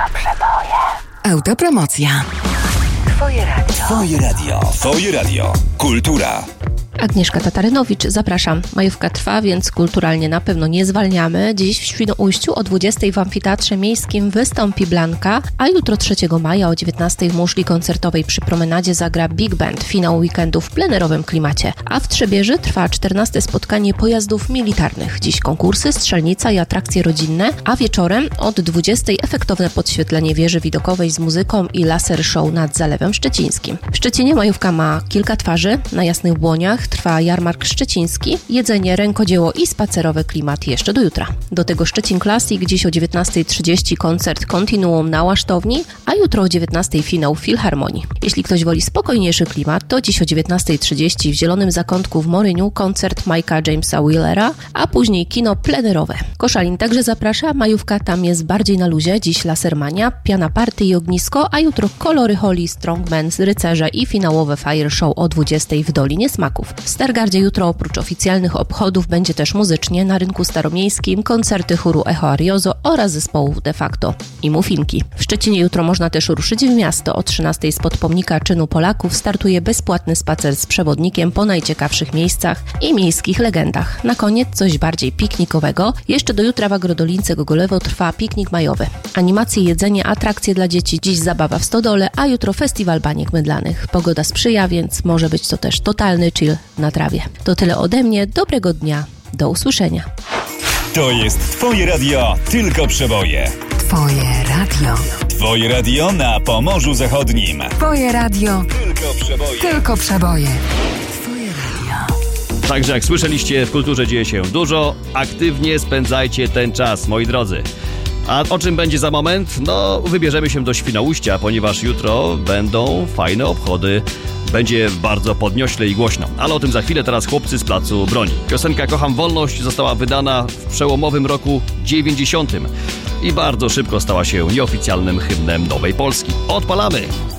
Autopromocja. Twoje radio. Twoje radio. Twoje radio. Kultura. Agnieszka Tatarynowicz, zapraszam. Majówka trwa, więc kulturalnie na pewno nie zwalniamy. Dziś w Świnoujściu o 20:00 w Amfiteatrze Miejskim wystąpi Blanka, a jutro 3 maja o 19:00 w muszli koncertowej przy promenadzie zagra Big Band, finał weekendu w plenerowym klimacie. A w Trzebieży trwa 14. spotkanie pojazdów militarnych. Dziś konkursy, strzelnica i atrakcje rodzinne, a wieczorem od 20:00 efektowne podświetlenie wieży widokowej z muzyką i laser show nad Zalewem Szczecińskim. W Szczecinie majówka ma kilka twarzy. Na Jasnych Błoniach trwa jarmark szczeciński, jedzenie, rękodzieło i spacerowy klimat jeszcze do jutra. Do tego Szczecin Classic, dziś o 19:30 koncert Kontinuum na Łasztowni, a jutro o 19:00 finał w Filharmonii. Jeśli ktoś woli spokojniejszy klimat, to dziś o 19:30 w Zielonym Zakątku w Moryniu koncert Mike'a Jamesa Wheelera, a później kino plenerowe. Koszalin także zaprasza, majówka tam jest bardziej na luzie, dziś Lasermania, piana party i ognisko, a jutro kolory Holly, Strongman, Rycerze i finałowe Fire Show o 20:00 w Dolinie Smaków. W Stargardzie jutro oprócz oficjalnych obchodów będzie też muzycznie na Rynku Staromiejskim koncerty chóru Echo Ariozo oraz zespołów De Facto i Mufinki. W Szczecinie jutro można też ruszyć w miasto. O 13:00 spod pomnika czynu Polaków startuje bezpłatny spacer z przewodnikiem po najciekawszych miejscach i miejskich legendach. Na koniec coś bardziej piknikowego. Jeszcze do jutra w Agrodolince Gogolewo trwa piknik majowy. Animacje, jedzenie, atrakcje dla dzieci. Dziś zabawa w Stodole, a jutro festiwal baniek mydlanych. Pogoda sprzyja, więc może być to też totalny chill na trawie. To tyle ode mnie. Dobrego dnia. Do usłyszenia. To jest Twoje radio, tylko przeboje. Twoje radio. Twoje radio na Pomorzu Zachodnim. Twoje radio. Tylko przeboje. Tylko przeboje. Twoje radio. Także jak słyszeliście, w kulturze dzieje się dużo. Aktywnie spędzajcie ten czas, moi drodzy. A o czym będzie za moment? No, wybierzemy się do Świnoujścia, ponieważ jutro będą fajne obchody. Będzie bardzo podniośle i głośno. Ale o tym za chwilę, teraz chłopcy z Placu Broni. Piosenka Kocham Wolność została wydana w przełomowym roku 90. i bardzo szybko stała się nieoficjalnym hymnem Nowej Polski. Odpalamy!